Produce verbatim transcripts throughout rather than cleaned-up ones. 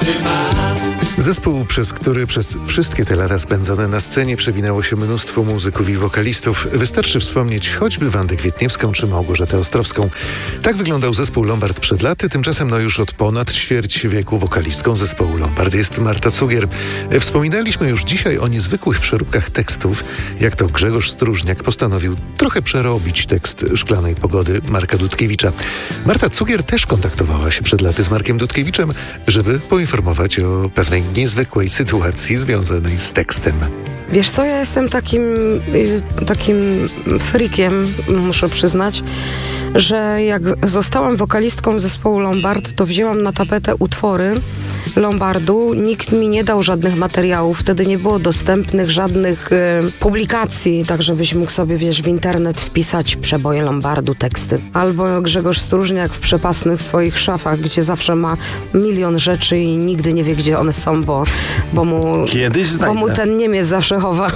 Zespół, przez który przez wszystkie te lata spędzone na scenie przewinęło się mnóstwo muzyków i wokalistów. Wystarczy wspomnieć choćby Wandę Kwietniewską czy Małgorzatę Ostrowską. Tak wyglądał zespół Lombard przed laty, tymczasem no już od ponad ćwierć wieku wokalistką zespołu Lombard jest Marta Cugier. Wspominaliśmy już dzisiaj o niezwykłych przeróbkach tekstów, jak to Grzegorz Stróżniak postanowił trochę przerobić tekst Szklanej Pogody Marka Dudkiewicza. Marta Cugier też kontaktowała się przed laty z Markiem Dudkiewiczem, żeby poinformować o pewnej niezwykłej sytuacji związanej z tekstem. Wiesz co, ja jestem takim, takim freakiem, muszę przyznać, że jak zostałam wokalistką zespołu Lombard, to wzięłam na tapetę utwory Lombardu. Nikt mi nie dał żadnych materiałów. Wtedy nie było dostępnych żadnych e, publikacji, tak żebyś mógł sobie, wiesz, w internet wpisać przeboje Lombardu, teksty. Albo Grzegorz Stróżniak w przepasnych swoich szafach, gdzie zawsze ma milion rzeczy i nigdy nie wie, gdzie one są, bo, bo, mu, Kiedyś bo mu ten Niemiec zawsze chowa.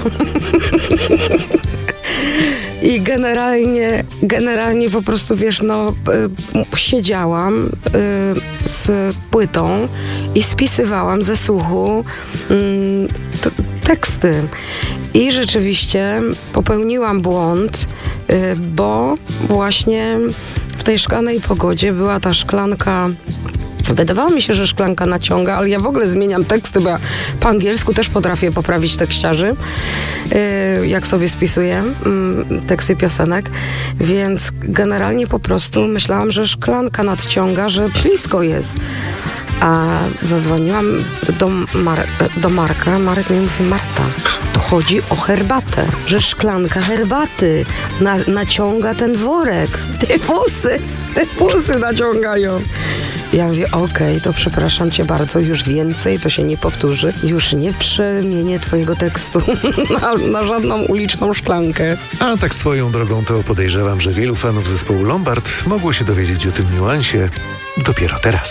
I generalnie, generalnie po prostu, wiesz, no, y, siedziałam y, z płytą i spisywałam ze słuchu y, t- teksty. I rzeczywiście popełniłam błąd, y, bo właśnie w tej Szklanej Pogodzie była ta szklanka. Wydawało mi się, że szklanka naciąga, ale ja w ogóle zmieniam teksty, bo ja po angielsku też potrafię poprawić tekściarzy, yy, jak sobie spisuję yy, teksty piosenek, więc generalnie po prostu myślałam, że szklanka nadciąga, że blisko jest. A zadzwoniłam do, Mar- do Marka. Marek mi mówi: Marta, to chodzi o herbatę, że szklanka herbaty na- naciąga ten worek. Te fusy, te fusy naciągają. Ja mówię: okej, okay, to przepraszam cię bardzo, już więcej, to się nie powtórzy. Już nie przemienię twojego tekstu na, na żadną uliczną szklankę. A tak swoją drogą to podejrzewam, że wielu fanów zespołu Lombard mogło się dowiedzieć o tym niuansie dopiero teraz.